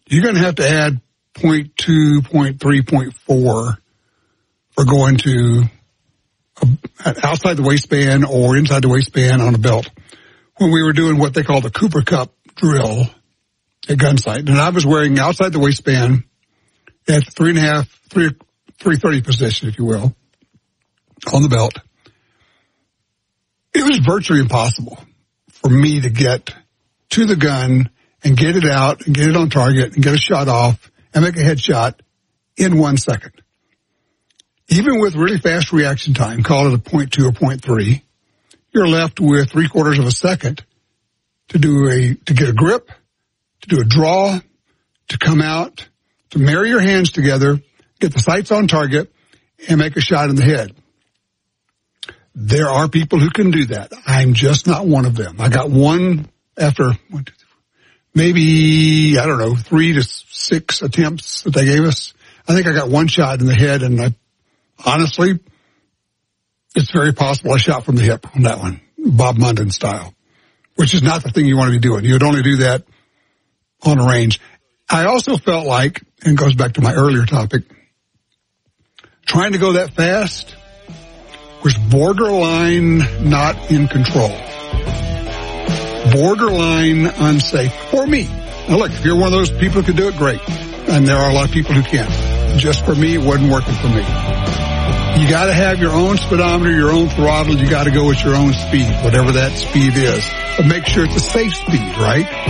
you're going to have to add 0.2, 0.3, 0.4 for going to outside the waistband or inside the waistband on a belt. When we were doing what they call the Cooper Cup drill at Gunsight, and I was wearing outside the waistband at 330 position, if you will, on the belt. It was virtually impossible for me to get to the gun and get it out and get it on target and get a shot off and make a headshot in 1 second. Even with really fast reaction time, call it a 0.2 or 0.3, you're left with 3/4 of a second to get a grip, to do a draw, to come out, to marry your hands together, get the sights on target, and make a shot in the head. There are people who can do that. I'm just not one of them. I got one after maybe, 3 to 6 attempts that they gave us. I think I got one shot in the head, and honestly, it's very possible I shot from the hip on that one, Bob Munden style, which is not the thing you want to be doing. You would only do that on a range. I also felt like, and it goes back to my earlier topic, trying to go that fast was borderline not in control. Borderline unsafe for me. Now look, if you're one of those people who can do it, great. And there are a lot of people who can't. Just for me, it wasn't working for me. You got to have your own speedometer, your own throttle. You got to go at your own speed, whatever that speed is. But make sure it's a safe speed, right?